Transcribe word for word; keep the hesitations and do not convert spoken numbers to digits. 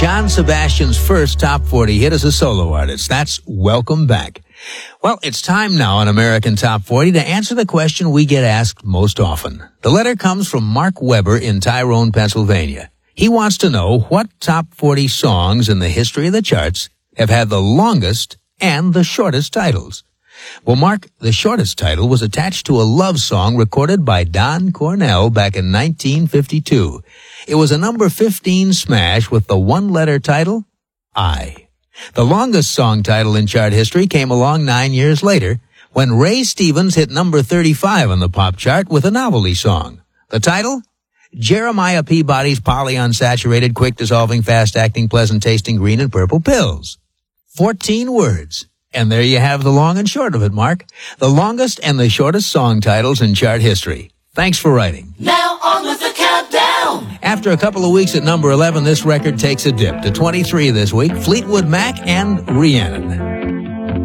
John Sebastian's first top forty hit as a solo artist. That's Welcome Back. Well, it's time now on American Top forty to answer the question we get asked most often. The letter comes from Mark Weber in Tyrone, Pennsylvania. He wants to know what top forty songs in the history of the charts have had the longest and the shortest titles. Well, Mark, the shortest title was attached to a love song recorded by Don Cornell back in nineteen fifty-two. It was a number fifteen smash with the one-letter title, I. The longest song title in chart history came along nine years later when Ray Stevens hit number thirty-five on the pop chart with a novelty song. The title? Jeremiah Peabody's polyunsaturated, quick-dissolving, fast-acting, pleasant-tasting green and purple pills. Fourteen words. And there you have the long and short of it, Mark. The longest and the shortest song titles in chart history. Thanks for writing. Now on with the countdown. After a couple of weeks at number eleven, this record takes a dip to twenty-three this week. Fleetwood Mac and Rhiannon.